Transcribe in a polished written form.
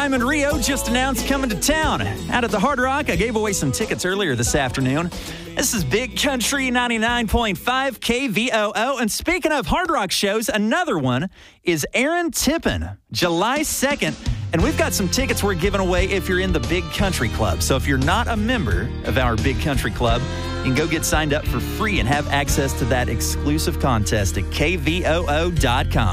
Diamond Rio just announced coming to town. Out at the Hard Rock, I gave away some tickets earlier this afternoon. This is Big Country 99.5 KVOO. And speaking of Hard Rock shows, another one is Aaron Tippin, July 2nd. And we've got some tickets we're giving away if you're in the Big Country Club. So if you're not a member of our Big Country Club, you can go get signed up for free and have access to that exclusive contest at kvoo.com.